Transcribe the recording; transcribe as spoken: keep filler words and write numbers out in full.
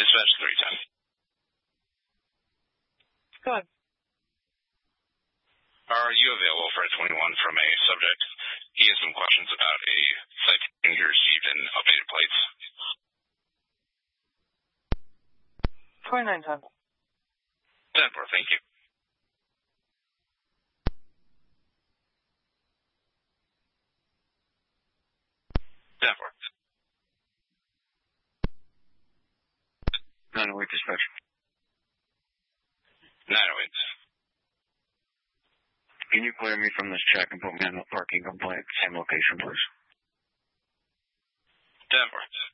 Dispatch three ten. Go ahead. Are you available for a twenty-one from a subject? He has some questions about a citation he received in updated plates. twenty-nine ten. ten four, thank you. ten four. nine oh eight dispatch. nine oh eight. Can you clear me from this check and put me on the parking complaint? Same location, please. ten four.